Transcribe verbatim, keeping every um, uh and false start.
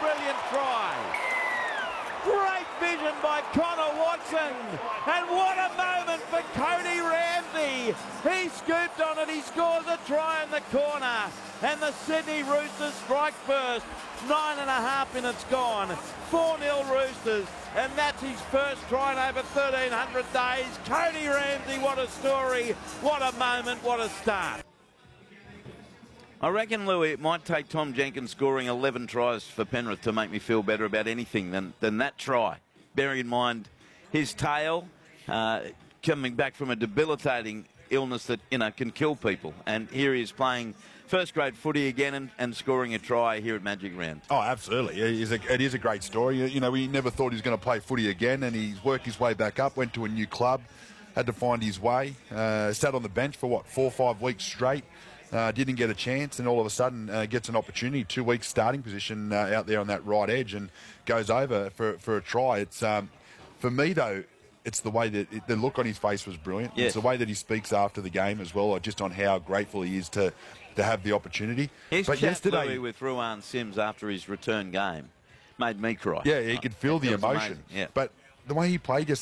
brilliant try. Great vision by Connor Watson. And what a moment for Cody Ramsey. He scooped on it. He scores a try in the corner. And the Sydney Roosters strike first. Nine and a half minutes gone. four nil Roosters. And that's his first try in over thirteen hundred days. Cody Ramsey, what a story. What a moment. What a start. I reckon, Louis, it might take Tom Jenkins scoring eleven tries for Penrith to make me feel better about anything than, than that try. Bearing in mind his tail, uh, coming back from a debilitating illness that, you know, can kill people. And here he is playing first-grade footy again and, and scoring a try here at Magic Round. Oh, absolutely. It is, a, it is a great story. You know, we never thought he was going to play footy again, and he's worked his way back up, went to a new club, had to find his way, uh, sat on the bench for, what, four or five weeks straight. Uh, didn't get a chance, and all of a sudden uh, gets an opportunity, two weeks starting position uh, out there on that right edge, and goes over for for a try. It's um, for me though, it's the way that it, the look on his face was brilliant. Yes. It's the way that he speaks after the game as well, just on how grateful he is to to have the opportunity. His but chat, yesterday, Louis, with Ruan Sims after his return game made me cry. yeah, he could feel It the was emotion. amazing, yeah. But the way he played yesterday.